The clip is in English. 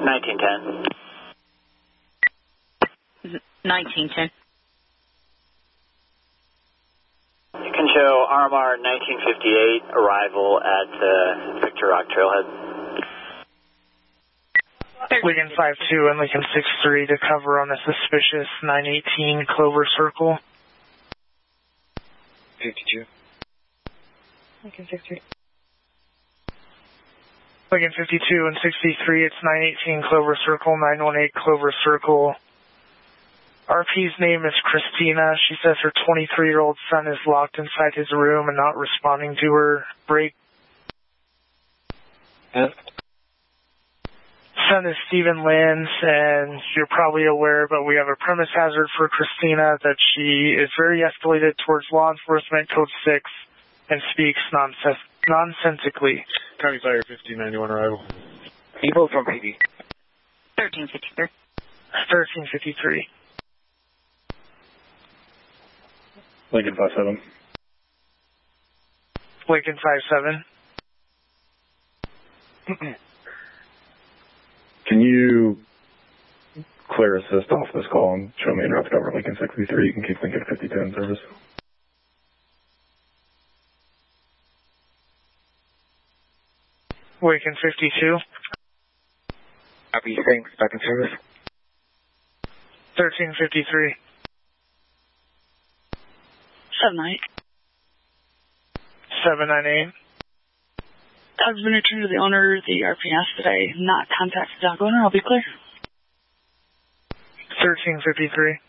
1910. 1910. You can show RMR 1958, arrival at Victor Rock Trailhead. Lincoln 52 and Lincoln 63 to cover on a suspicious 918 Clover Circle. 52. Lincoln 63. Lincoln 52 and 63, it's 918 Clover Circle, 918 Clover Circle. RP's name is Christina. She says her 23-year-old son is locked inside his room and not responding to her. Break. Son is Stephen Lins, and you're probably aware, but we have a premise hazard for Christina that she is very escalated towards law enforcement code 6 and speaks nonsensically. County Fire 1591 arrival. Evo from PD. 1353. 1353. Lincoln 57. Lincoln 57. Can you clear assist off this call and show me and route to cover Lincoln 63? You can keep Lincoln 52 in service. Lincoln 52. Copy, thanks. Back in service. 1353. 798. 798. I've been returned to the owner. The RPS today not contact the dog owner. I'll be clear. 1353.